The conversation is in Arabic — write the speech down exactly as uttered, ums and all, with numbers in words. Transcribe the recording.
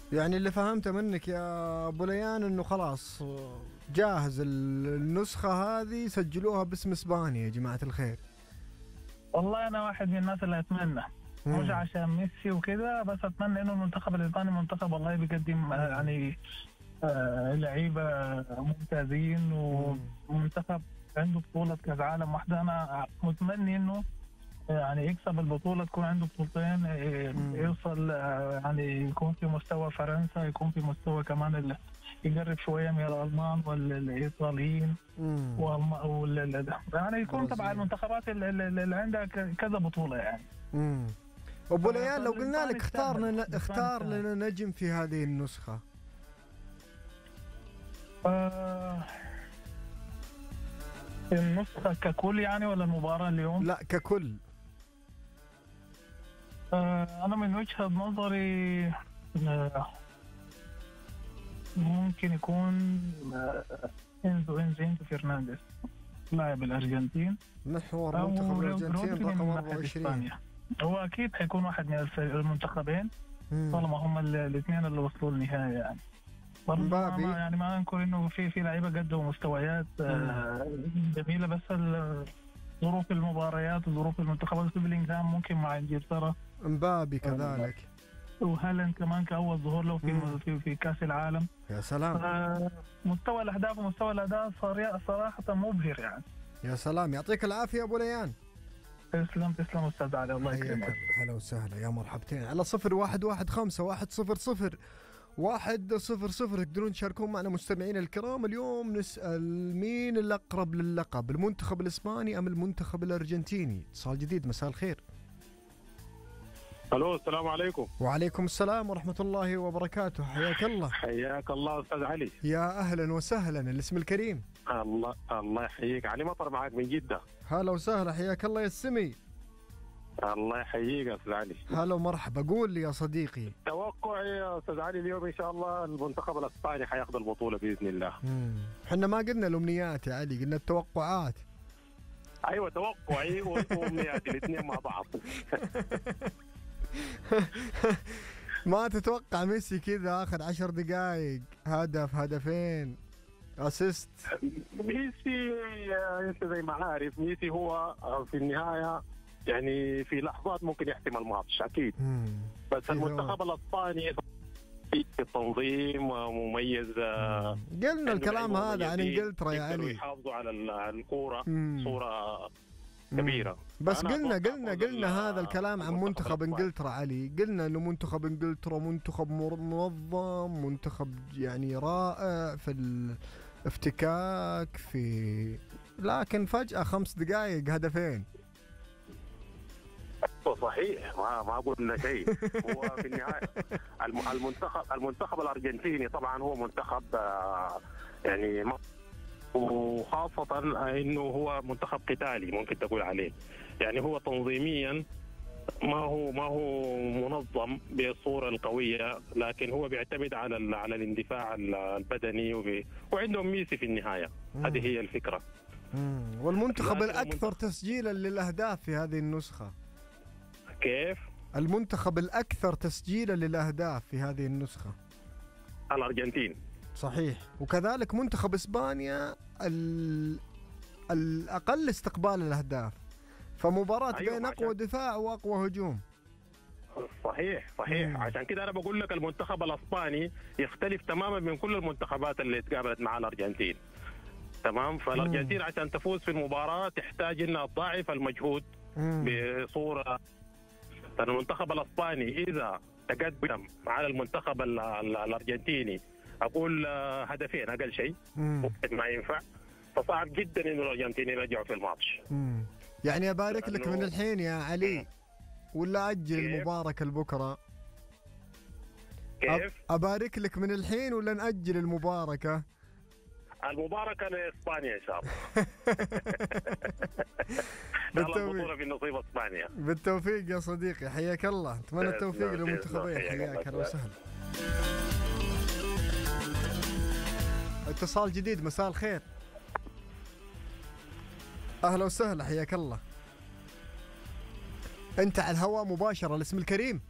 يعني اللي فهمته منك يا ابو ليان انه خلاص جاهز النسخة هذه، سجلوها باسم اسبانيا يا جماعة الخير. والله انا واحد من الناس اللي اتمنى، مش مم. عشان ميسي وكده، بس اتمنى انه المنتخب الاسباني منتخب والله بيقدم آه، يعني آه، لعيبه ممتازين، مم. ومنتخب عنده بطوله كاس عالم واحده. انا متمني انه يعني يكسب البطوله، تكون عنده بطولتين، آه، مم. يوصل آه، يعني يكون في مستوى فرنسا، يكون في مستوى كمان ال- يقرب شويه من الالمان والايطاليين، مم. والم- وال- ال- يعني يكون تبع برازيل. المنتخبات اللي اللي عندها ك- كذا بطوله يعني. مم. ابو ليان لو قلنا فالإسباني لك اختار يستاهل، لنا الإسباني اختار يستاهل. لنا نجم في هذه النسخة. آه، النسخة ككل يعني ولا المباراة اليوم؟ لا ككل. آه، أنا من وجهة نظري آه، ممكن يكون آه، إنزو إنزو إنزو فرنانديز، لاعب الأرجنتين، محور أو منتخب الارجنتين رودري رقم من أربعة ناحية وعشرين. إسبانيا. هو أكيد حيكون واحد من الفريق- المنتخبين مم. طالما هم الاثنين اللي وصلوا النهاية يعني. برضه مبابي. ما يعني ما ننكر انه في في لعيبه قدموا مستويات آه، جميله، بس ال- ظروف المباريات وظروف المنتخبات، في بلينغهام ممكن مع انجلترا، مبابي كذلك. وهالاند كمان كاول ظهور له في مم. في, في كاس العالم. يا سلام. آه، مستوى الاهداف ومستوى الاداء صار صراحه مبهر يعني. يا سلام، يعطيك العافية ابو ليان. تسلم تسلم استاذ علي، الله حياك يكرمك. الله. هلا وسهلا، يا مرحبتين. على صفر واحد واحد خمسة واحد صفر صفر واحد صفر صفر تقدرون تشاركون معنا مستمعين الكرام. اليوم نسأل مين الأقرب للقب، المنتخب الإسباني أم المنتخب الأرجنتيني؟ اتصال جديد، مساء الخير. الو، السلام عليكم. وعليكم السلام ورحمة الله وبركاته، حياك الله. حياك الله استاذ علي. يا أهلا وسهلا، الاسم الكريم. الله الله يحييك، علي مطر معك من جدة. هلا وسهلا، حياك الله يا السمي. الله يحييك يا استاذ علي. هلا ومرحبا، قول لي يا صديقي. توقعي يا استاذ علي اليوم ان شاء الله المنتخب الاسباني حياخذ البطولة باذن الله. مم. احنا ما قلنا الأمنيات يا علي، قلنا التوقعات. ايوه، توقعي وامنياتي الاثنين مع بعض. ما تتوقع ميسي كذا اخر عشر دقائق هدف هدفين اسيست؟ ميسي آه، انت زي ما عارف ميسي هو آه، في النهاية يعني في لحظات ممكن يحسم الماتش اكيد. مم. بس في المنتخب الاسباني في التنظيم مميز. آه، قلنا الكلام عنده هذا عن مميزين انجلترا يا يقدروا علي. يحافظوا على ال- الكورة مم. صورة مم. كبيرة. بس أنا قلنا أتوقع قلنا فوز قلنا ال- هذا الكلام عن المنتخب منتخب الأسباني. انجلترا علي، قلنا انه منتخب انجلترا منتخب مر- منظم، منتخب يعني رائع في الافتكاك في، لكن فجأة خمس دقائق هدفين. صحيح، ما ما قلنا شيء. هو في النهاية الم- المنتخب المنتخب الأرجنتيني طبعا هو منتخب آه، يعني م- وخاصة انه هو منتخب قتالي ممكن تقول عليه. يعني هو تنظيميا ما هو ما هو منظم بالصورة القوية، لكن هو بيعتمد على ال- على الاندفاع ال- البدني وبي وعندهم ميسي في النهاية. مم. هذه هي الفكرة. مم. والمنتخب لكن الأكثر المنتخب- تسجيلا للأهداف في هذه النسخة، كيف؟ المنتخب الأكثر تسجيلا للأهداف في هذه النسخة الأرجنتين. صحيح، وكذلك منتخب إسبانيا ال... الأقل استقبال الأهداف، فمباراة أيوة، بين عشان- أقوى دفاع وأقوى هجوم. صحيح صحيح. مم. عشان كده انا بقول لك المنتخب الاسباني يختلف تماما من كل المنتخبات اللي تقابلت مع الارجنتين. تمام. فالارجنتين عشان تفوز في المباراه تحتاج انها تضاعف المجهود مم. بصوره. المنتخب الاسباني اذا تقدم على المنتخب ال- ال- الارجنتيني اقول آه، هدفين اقل شيء، مم. ممكن ما ينفع. فصعب جدا انه الارجنتين يرجعوا في الماتش. مم. يعني أبارك لك لأنه- من الحين يا علي، ولا أجل كيف؟ المباركة لبكرة؟ كيف؟ أب- أبارك لك من الحين ولا نأجل المباركة؟ المباركه لاسبانيا ان شاء الله. ان شاء الله بالتوفيق. البطوله في نصيب اسبانيا. بالتوفيق يا صديقي، حياك الله، أتمنى بإذن التوفيق الله، للمنتخبين. بإذن الله، حياك حياك، الله. أهلا وسهلا. اتصال جديد، مساء الخير. أهلا وسهلا، حياك الله. أنت على الهواء مباشرة، الاسم الكريم.